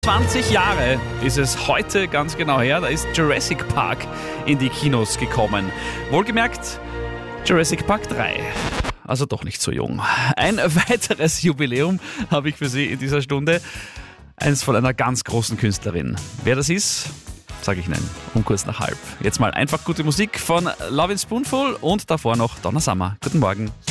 20 Jahre ist es heute ganz genau her, da ist Jurassic Park in die Kinos gekommen. Wohlgemerkt, Jurassic Park 3. Also doch nicht so jung. Ein weiteres Jubiläum habe ich für Sie in dieser Stunde. Eins von einer ganz großen Künstlerin. Wer das ist, sage ich Ihnen um kurz nach halb. Jetzt mal einfach gute Musik von Lovin' Spoonful und davor noch Donna Summer. Guten Morgen.